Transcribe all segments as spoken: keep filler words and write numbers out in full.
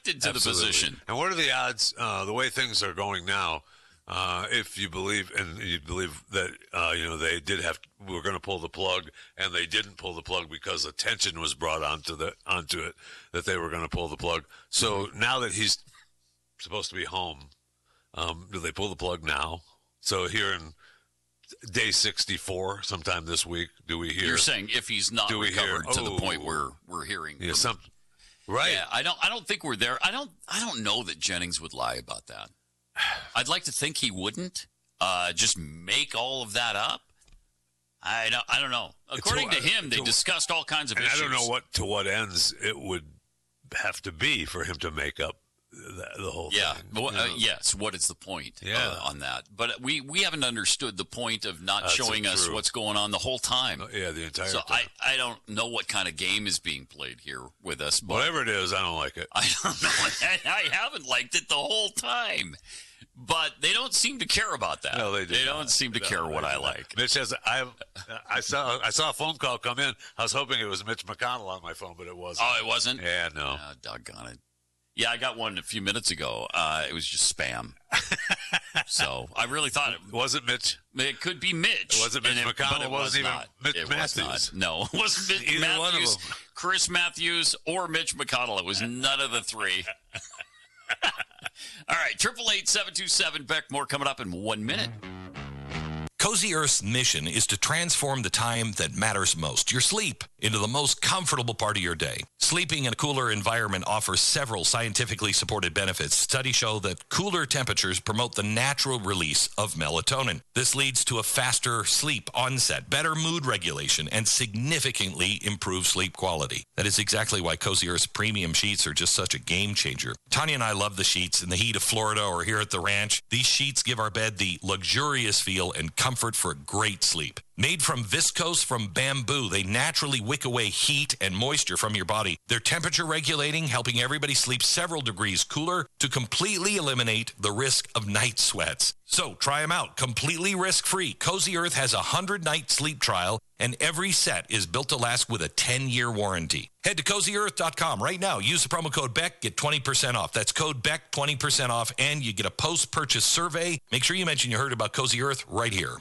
elected to Absolutely. the position. And what are the odds, uh, the way things are going now, uh, if you believe, and you believe that, uh, you know, they did have, were going to pull the plug, and they didn't pull the plug because attention was brought onto the onto it, that they were going to pull the plug. So mm-hmm. now that he's supposed to be home, um, do they pull the plug now? So here in day sixty-four, sometime this week, do we hear? You're saying if he's not recovered hear, to oh, the point where we're hearing, yeah, some, right? Yeah, I don't, I don't think we're there. I don't, I don't know that Jennings would lie about that. I'd like to think he wouldn't. Uh, just make all of that up. I don't, I don't know. According to, to him, they to, discussed all kinds of and issues. I don't know what to what ends it would have to be for him to make up the, the whole yeah. thing. Well, uh, yes. What is the point yeah. uh, on that? But we, we haven't understood the point of not That's showing us what's going on the whole time. Uh, yeah, the entire so time. So I, I don't know what kind of game is being played here with us. But whatever it is, I don't like it. I don't know. I haven't liked it the whole time. But they don't seem to care about that. No, they do. They don't not. seem to no, care what I like. Mitch has. I I saw I saw a phone call come in. I was hoping it was Mitch McConnell on my phone, but it wasn't. Oh, it wasn't. Yeah, no. Oh, doggone it. Yeah, I got one a few minutes ago. Uh, it was just spam. So I really thought it wasn't Mitch. It could be Mitch. It wasn't Mitch it, McConnell. It it wasn't was even not. Mitch it Matthews. Was not. No, it wasn't Mitch Either Matthews, one of them. Chris Matthews, or Mitch McConnell. It was none of the three. All right, triple eight seven two seven Beck. More coming up in one minute. Cozy Earth's mission is to transform the time that matters most, your sleep, into the most comfortable part of your day. Sleeping in a cooler environment offers several scientifically supported benefits. Studies show that cooler temperatures promote the natural release of melatonin. This leads to a faster sleep onset, better mood regulation, and significantly improved sleep quality. That is exactly why Cozy Earth's premium sheets are just such a game changer. Tanya and I love the sheets in the heat of Florida or here at the ranch. These sheets give our bed the luxurious feel and comfort for a great sleep. Made from viscose from bamboo, they naturally wick away heat and moisture from your body. They're temperature regulating, helping everybody sleep several degrees cooler to completely eliminate the risk of night sweats. So try them out, completely risk-free. Cozy Earth has a one hundred night sleep trial, and every set is built to last with a ten year warranty. Head to cozy earth dot com right now. Use the promo code Beck, get twenty percent off. That's code Beck, twenty percent off, and you get a post-purchase survey. Make sure you mention you heard about Cozy Earth right here.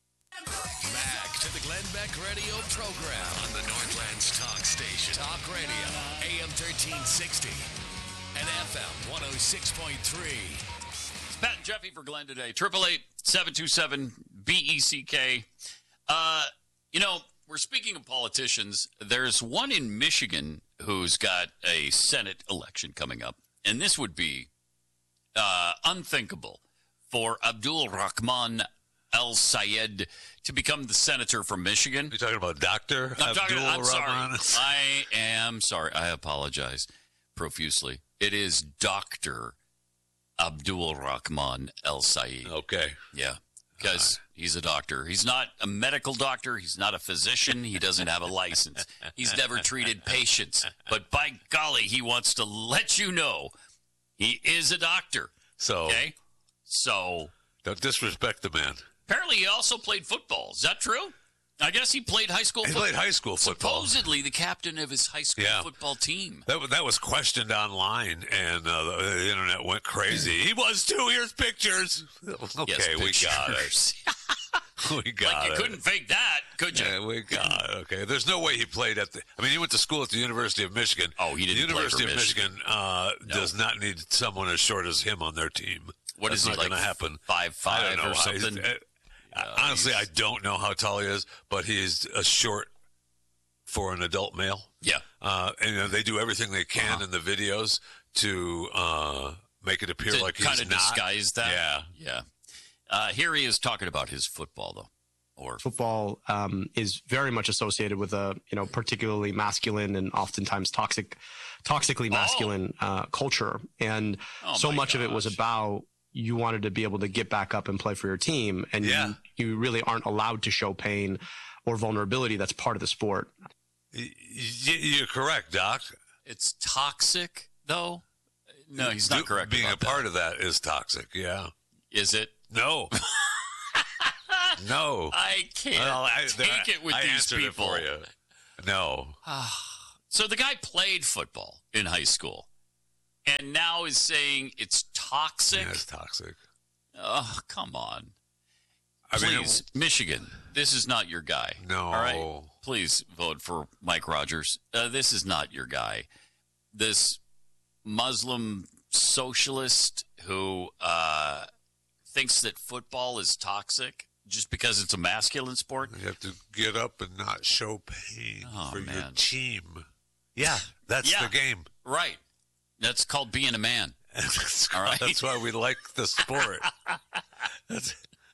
Back to the Glenn Beck Radio program on the Northlands Talk Station. Talk Radio, A M thirteen sixty and F M one oh six point three. It's Pat and Jeffy for Glenn today. triple eight seven two seven B E C K. Uh, you know, we're speaking of politicians. There's one in Michigan who's got a Senate election coming up, and this would be uh, unthinkable for Abdul Rahman El-Sayed to become the senator from Michigan. You're talking about Doctor I'm Abdul talking, I'm Rahman? sorry. I am sorry. I apologize profusely. It is Doctor Abdul Rahman El-Sayed. Okay. Yeah, because he's a doctor. He's not a medical doctor. He's not a physician. He doesn't have a license. He's never treated patients. But by golly, he wants to let you know he is a doctor. So, okay? So... don't disrespect the man. Apparently, he also played football. Is that true? I guess he played high school he football. He played high school football. Supposedly the captain of his high school yeah. football team. That, that was questioned online, and uh, the, the internet went crazy. He was too. Here's pictures. Okay, yes, we pictures. got it. we got like it. you couldn't fake that, could you? Yeah, we got it. Okay. There's no way he played at the... I mean, he went to school at the University of Michigan. Oh, he didn't The University play for of Michigan, Michigan uh, no. does not need someone as short as him on their team. What That's is he, not like going to happen. five five I don't know or how- something? I, I, honestly, I don't know how tall he is, but he's a short for an adult male. Yeah. Uh, and you know, they do everything they can Uh-huh. in the videos to uh, make it appear to like he's kind of not. disguise that. Yeah. Yeah. Uh, here he is talking about his football, though. Or football um, is very much associated with a you know particularly masculine and oftentimes toxic, toxically masculine oh. uh, culture, and oh so much gosh. of it was about you wanted to be able to get back up and play for your team, and yeah. you, you really aren't allowed to show pain or vulnerability. That's part of the sport. Y- You're correct, Doc. It's toxic, though. No, he's not correct. Being a about part that. of that is toxic. Yeah. Is it? No. No. I can't Well, I, take there, it with I these answered people. it for you. No. So the guy played football in high school, and now is saying it's toxic. Yeah, it's toxic. Oh, come on. I mean, Please, it, Michigan, this is not your guy. No. All right? Please vote for Mike Rogers. Uh, this is not your guy. This Muslim socialist who uh, thinks that football is toxic just because it's a masculine sport. you have to get up and not show pain Oh, for your man. team. Yeah, that's Yeah. the game. Right. That's called being a man. that's, All right. that's why we like the sport. That's,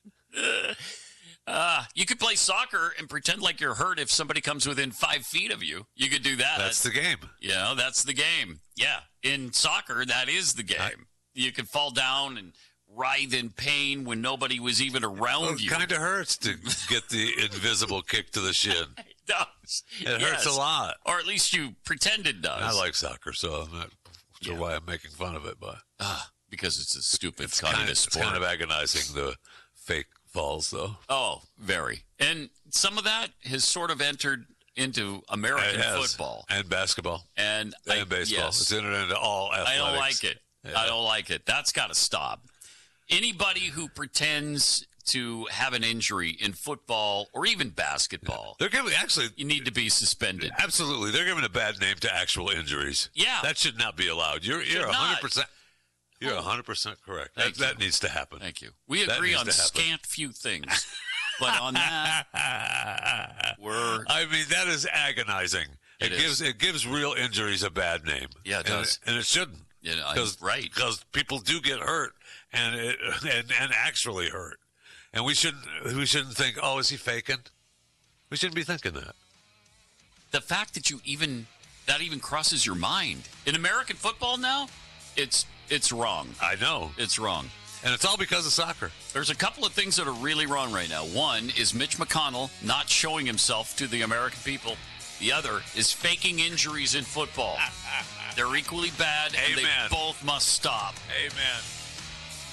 Uh, you could play soccer and pretend like you're hurt if somebody comes within five feet of you. You could do that. that's the game. You know, that's the game. Yeah. In soccer, that is the game. I- you can fall down and writhe in pain when nobody was even around Well, it you. kind of hurts to get the invisible kick to the shin. It does. It hurts a lot. Or at least you pretend it does. I like soccer, so I'm not sure Yeah. why I'm making fun of it, but Ah, because it's a stupid it's kind, of, communist it's sport. kind of agonizing, the fake falls, though. Oh, very. And some of that has sort of entered into American It has. football. And basketball. And, And I, baseball. yes. It's entered into all athletics. I don't like it. Yeah. I don't like it. That's got to stop. Anybody who pretends to have an injury in football or even basketball, They're giving, actually, you need to be suspended. absolutely, they're giving a bad name to actual injuries. Yeah. That should not be allowed. You're, you're Should one hundred not. percent. You're one hundred percent correct. That, Thank that you. needs to happen. Thank you. We That agree needs on to happen. scant few things. But on that, we're I mean, that is agonizing. It It, is. gives it gives real injuries a bad name. Yeah, it and does. and it shouldn't. You know, Cause, right. Because people do get hurt, and it, and and actually hurt, and we shouldn't we shouldn't think, oh, is he faking? We shouldn't be thinking that. the fact that you even that even crosses your mind in American football now, it's it's wrong. I know, It's wrong. and it's all because of soccer. There's a couple of things that are really wrong right now. One is Mitch McConnell not showing himself to the American people. The other is faking injuries in football. They're equally bad, and Amen. they both must stop. Amen.